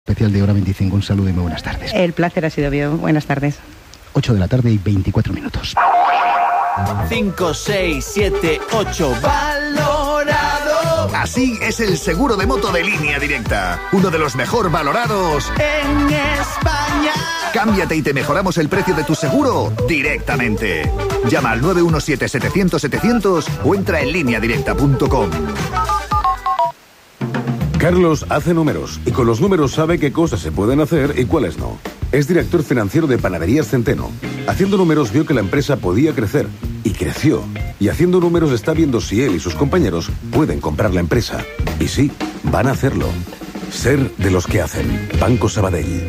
Especial de Hora 25, un saludo y muy buenas tardes. El placer ha sido mío. Buenas tardes. 8 de la tarde y 24 minutos. 5, 6, 7, 8. ¡Valorado! Así es el seguro de moto de Línea Directa. Uno de los mejor valorados en España. Cámbiate y te mejoramos el precio de tu seguro directamente. Llama al 917-700-700 o entra en lineadirecta.com. Carlos hace números y con los números sabe qué cosas se pueden hacer y cuáles no. Es director financiero de Panaderías Centeno. Haciendo números vio que la empresa podía crecer y creció. Y haciendo números está viendo si él y sus compañeros pueden comprar la empresa. Y sí, van a hacerlo. Ser de los que hacen. Banco Sabadell.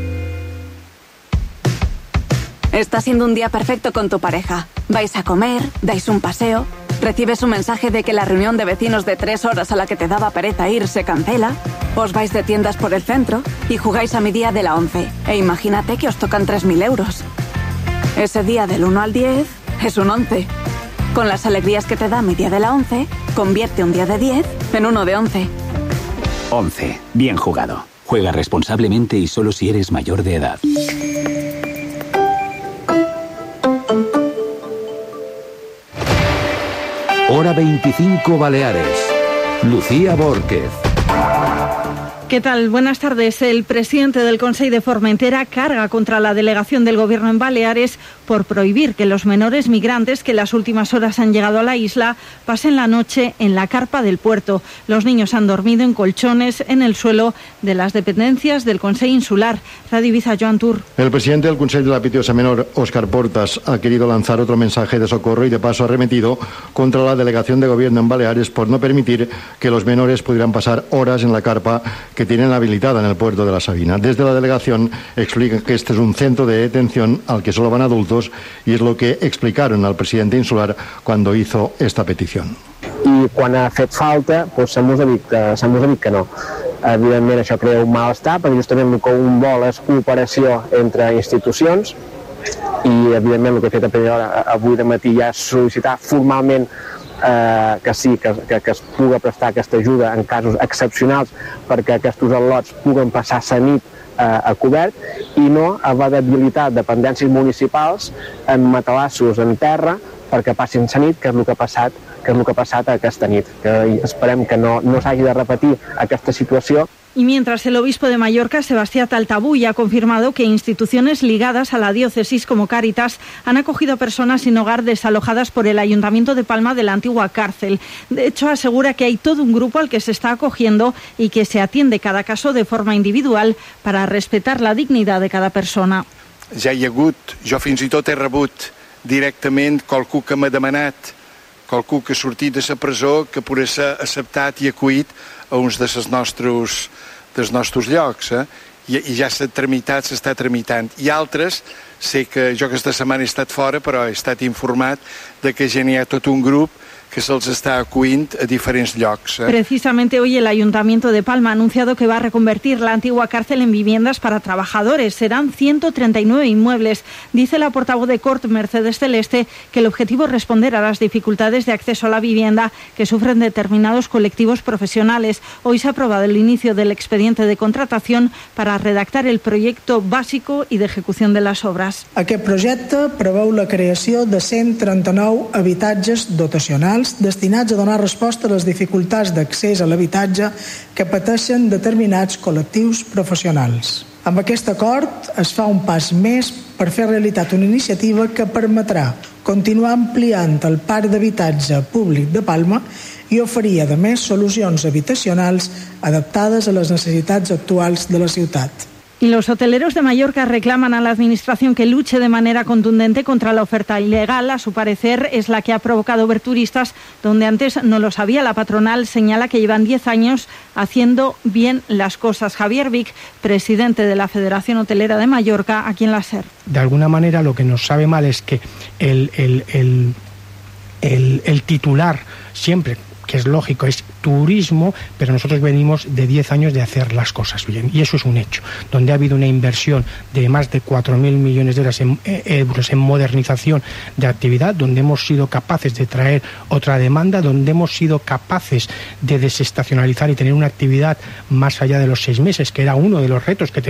Está siendo un día perfecto con tu pareja. Vais a comer, dais un paseo, recibes un mensaje de que la reunión de vecinos de 3 horas a la que te daba pereza ir se cancela, os vais de tiendas por el centro y jugáis a mi día de la 11. E imagínate que os tocan 3.000 euros. Ese día del 1 al 10 es un 11. Con las alegrías que te da mi día de la 11, convierte un día de 10 en uno de 11. 11. Bien jugado. Juega responsablemente y solo si eres mayor de edad. Hora 25 Baleares. Lucía Bórquez. ¿Qué tal? Buenas tardes. El presidente del Consell de Formentera carga contra la delegación del Gobierno en Baleares por prohibir que los menores migrantes que en las últimas horas han llegado a la isla pasen la noche en la carpa del puerto. Los niños han dormido en colchones en el suelo de las dependencias del Consell Insular. Radio Ibiza, Joan Tur. El presidente del Consell de la Pitiusa Menor, Óscar Portas, ha querido lanzar otro mensaje de socorro y de paso ha arremetido contra la delegación de Gobierno en Baleares por no permitir que los menores pudieran pasar horas en la carpa que tienen habilitada en el puerto de la Sabina. Desde la delegación explican que este es un centro de detención al que solo van adultos y es lo que explicaron al presidente insular cuando hizo esta petición. I quan ha fet falta, doncs se mos ha dit que no. Evidentment això crea un malestar, perquè justament el que un vol és cooperació entre institucions i evidentment el que he fet a primera hora avui de matí ja és sol·licitar formalment que sí, que es pugui prestar aquesta ajuda en casos excepcionals perquè aquests al·lots puguen passar la nit a cobert i no haver d'habilitar dependències municipals en matalassos en terra perquè passin la nit, que és el que ha passat aquesta nit. Que esperem que no s'hagi de repetir aquesta situació. Y mientras el obispo de Mallorca, Sebastián Taltabull, ha confirmado que instituciones ligadas a la diócesis como Cáritas han acogido a personas sin hogar desalojadas por el Ayuntamiento de Palma de la antigua cárcel. De hecho, asegura que hay todo un grupo al que se está acogiendo y que se atiende cada caso de forma individual para respetar la dignidad de cada persona. Ja hi ha hagut, jo fins i tot he rebut directament qualcú que m'ha demanat, qualcú que ha sortit de la presó, que pogués ser acceptat i acollit a uns dels nostres llocs, i ja s'ha tramitant. I altres, sé que jo aquesta setmana he estat fora, però he estat informat de que ja n'hi ha tot un grup que se'ls està acollint a diferents llocs. Precisamente hoy el Ayuntamiento de Palma ha anunciado que va a reconvertir la antigua cárcel en viviendas para trabajadores. Serán 139 inmuebles. Dice la portavoz de Cort, Mercedes Celeste, que el objetivo es responder a las dificultades de acceso a la vivienda que sufren determinados colectivos profesionales. Hoy se ha aprobado el inicio del expediente de contratación para redactar el proyecto básico y de ejecución de las obras. Aquest projecte preveu la creació de 139 habitatges dotacionals destinats a donar resposta a les dificultats d'accés a l'habitatge que pateixen determinats col·lectius professionals. Amb aquest acord es fa un pas més per fer realitat una iniciativa que permetrà continuar ampliant el parc d'habitatge públic de Palma i oferir, a més, solucions habitacionals adaptades a les necessitats actuals de la ciutat. Y los hoteleros de Mallorca reclaman a la Administración que luche de manera contundente contra la oferta ilegal. A su parecer es la que ha provocado ver turistas donde antes no lo sabía. La patronal señala que llevan 10 años haciendo bien las cosas. Javier Vic, presidente de la Federación Hotelera de Mallorca, aquí en la SER. De alguna manera lo que nos sabe mal es que el titular siempre que es lógico, es turismo, pero nosotros venimos de 10 años de hacer las cosas bien, y eso es un hecho, donde ha habido una inversión de más de 4.000 millones de euros en modernización de actividad, donde hemos sido capaces de traer otra demanda, donde hemos sido capaces de desestacionalizar y tener una actividad más allá de los 6 meses, que era uno de los retos que